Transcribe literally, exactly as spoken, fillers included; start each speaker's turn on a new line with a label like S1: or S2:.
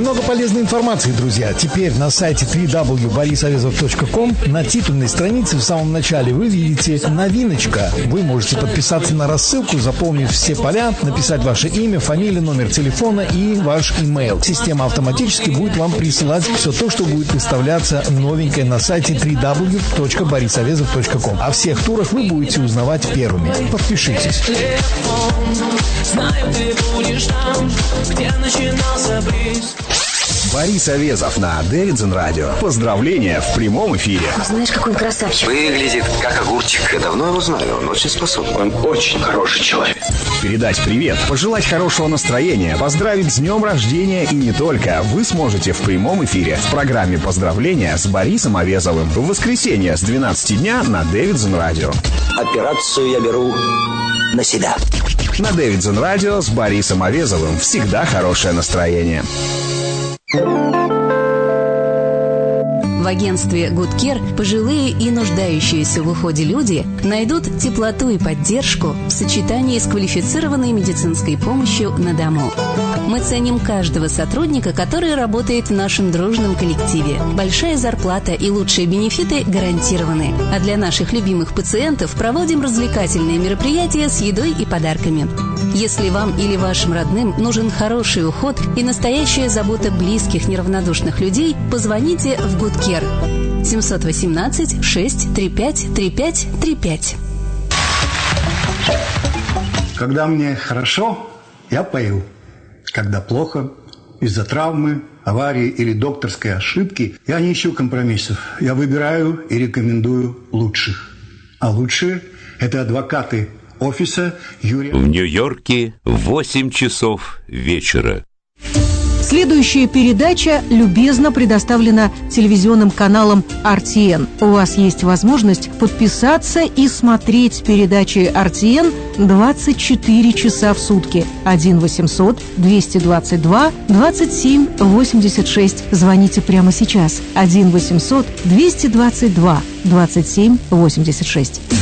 S1: много полезной информации, друзья. Теперь на сайте дабл ю дабл ю дабл ю точка борисавезов точка ком на титульной странице в самом начале вы видите новиночка. Вы можете подписаться на рассылку, заполнив все поля, написать ваше имя, фамилию, номер телефона и ваш имейл. Система автоматически будет вам присылать все то, что будет выставляться новенькое на сайте дабл ю дабл ю дабл ю точка борисавезов точка ком. О всех турах вы будете узнавать первыми. Подпишитесь.
S2: Знаю, ты будешь там, где начинался бриз.
S3: Борис Авезов на Дэвидсон Радио. Поздравления в прямом эфире.
S4: Знаешь, какой он красавчик.
S5: Выглядит как огурчик. Я давно его знаю, он очень способен. Он очень хороший человек.
S3: Передать привет, пожелать хорошего настроения, поздравить с днем рождения и не только вы сможете в прямом эфире в программе «Поздравления» с Борисом Авезовым в воскресенье с двенадцати дня на Дэвидсон Радио.
S5: Операцию я беру на себя.
S3: На Дэвидсон Радио с Борисом Авезовым всегда хорошее настроение.
S6: В агентстве Good Care пожилые и нуждающиеся в уходе люди найдут теплоту и поддержку в сочетании с квалифицированной медицинской помощью на дому. Мы ценим каждого сотрудника, который работает в нашем дружном коллективе. Большая зарплата и лучшие бенефиты гарантированы. А для наших любимых пациентов проводим развлекательные мероприятия с едой и подарками. Если вам или вашим родным нужен хороший уход и настоящая забота близких неравнодушных людей, позвоните в Good Care семь один восемь шесть три пять три пять три пять.
S7: Когда мне хорошо, я пою. Когда плохо, из-за травмы, аварии или докторской ошибки, я не ищу компромиссов. Я выбираю и рекомендую лучших. А лучшие – это адвокаты офиса Юрия...
S8: В Нью-Йорке восемь часов вечера.
S9: Следующая передача любезно предоставлена телевизионным каналом эр ти эн. У вас есть возможность подписаться и смотреть передачи эр ти эн двадцать четыре часа в сутки. один восемьсот двести двадцать два двадцать семь восемьдесят шесть. Звоните прямо сейчас. один восемьсот двести двадцать два двадцать семь восемьдесят шесть.